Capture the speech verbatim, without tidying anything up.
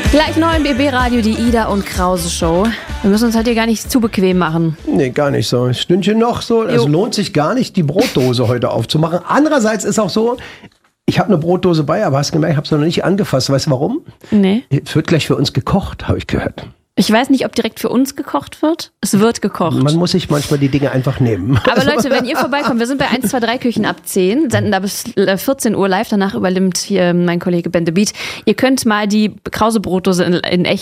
Gleich neu im B B-Radio die Ida und Krause Show. Wir müssen uns halt hier gar nicht zu bequem machen. Nee, gar nicht so. Ein Stündchen noch so. Also Jo. lohnt sich gar nicht, die Brotdose heute aufzumachen. Andererseits ist auch so, ich habe eine Brotdose bei, aber hast gemerkt, ich habe sie noch nicht angefasst. Weißt du warum? Nee. Es wird gleich für uns gekocht, habe ich gehört. Ich weiß nicht, ob direkt für uns gekocht wird. Es wird gekocht. Man muss sich manchmal die Dinge einfach nehmen. Aber Leute, wenn ihr vorbeikommt, wir sind bei eins zwei drei Küchen ab zehn, senden da bis vierzehn Uhr live. Danach übernimmt hier mein Kollege Ben the Beat. Ihr könnt mal die Krause Brotdose in, in echt